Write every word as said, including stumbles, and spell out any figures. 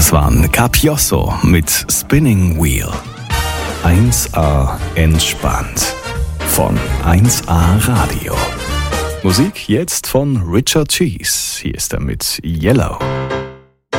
Das waren Capiosso mit Spinning Wheel. eins A entspannt. Von eins A Radio. Musik jetzt von Richard Cheese. Hier ist er mit Yellow.